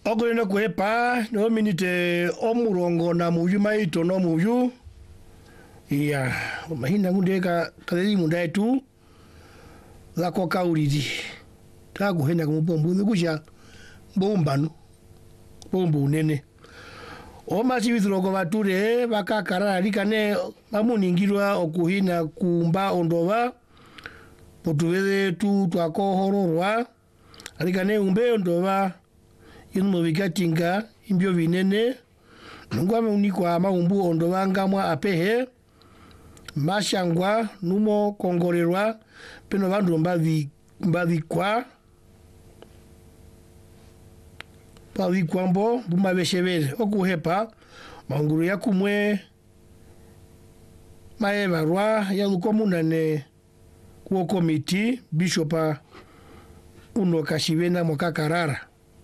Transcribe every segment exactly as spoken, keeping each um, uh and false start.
Ogolena kwepa no minute omurongo na muyu maito no muyu iya mahina ngundeka kadeli mundaitu la koka uridi ta guhena kumupombu kusha bombano bombu nene o masivithiro ko bature bakakara likane mamuningirwa okuhina kumba ondova potuvele tu twakohororwa alikane umbe ondova ino bigatinga imbyo binene nungwa unikwa maumbu ondova ngamwa apehe mashangwa numo kongorerwa peno bandu mbavi mbavi kwa pavi kwambo bumabeshebele okuhepa manguru yakumwe maevarwa yalukomunane kuo komiti bishopa uno kashivena mokakarara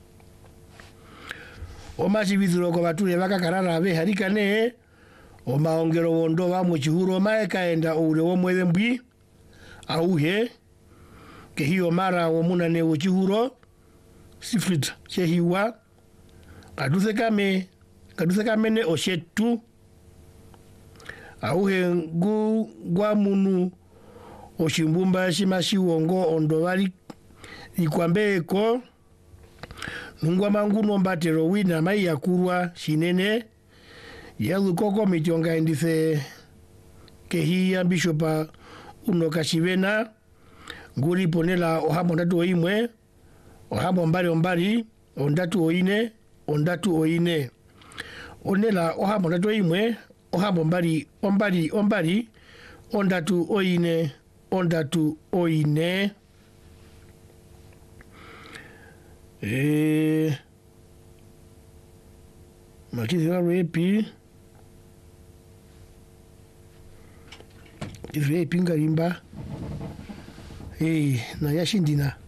omashivithiro ko bature bakakarara be harikane omaongero wondo bamwe chihuro maekaenda ule wo mwebe mbwi auhe ke hiyo mara wo munane wo chihuro siflit chehiwa kaduse kame kaduse kamene oshetu auhe ngu gwa munu oshimbumba shimashi wongo ondo bali ikwambeko nungwa manguno mbatero wina mai yakurwa shinene yalu koko mitonga indice kehiya bishopa uno kashivena nguri ponela ohamo ndatu oimwe ohamo mbali ombali ondatu oine ondatu oine onela ohamo ndatu oimwe ohamo mbali ombali ombali ondatu oine ondatu oine eh makizira repi Ivre pinga rimba. Eh, na yashindina.